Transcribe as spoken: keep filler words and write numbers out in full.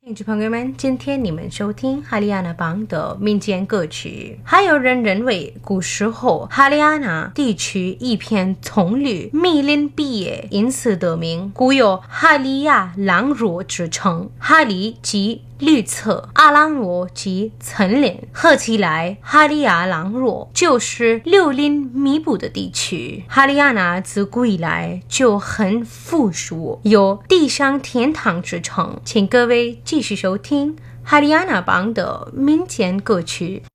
听众朋友们，今天你们收听哈利安娜邦的民间歌曲。还有人认为，古时候哈利安娜地区一片葱绿，密林毕业，因此得名，故有哈利亚朗若之称。哈利即绿色，阿朗若即森林，合起来哈利亚朗若就是柳林密布的地区。哈利亚娜自古以来就很富庶，有地上天堂之称。请各位继续收听哈利亚娜邦的民间歌曲。